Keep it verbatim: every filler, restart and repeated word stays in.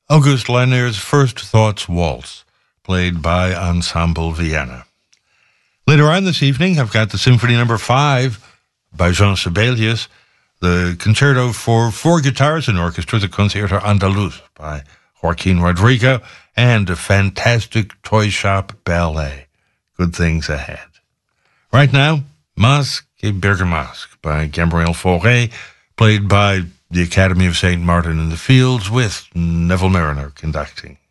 August Leiner's First Thoughts Waltz, played by Ensemble Vienna. Later on this evening, I've got the Symphony Number Five by Jean Sibelius, the Concerto for Four Guitars and Orchestra, the Concierto Andaluz by Joaquin Rodrigo, and a fantastic toy shop ballet. Good things ahead. Right now, Masque et Bergamasque by Gabriel Fauré, played by the Academy of Saint Martin in the Fields, with Neville Mariner conducting.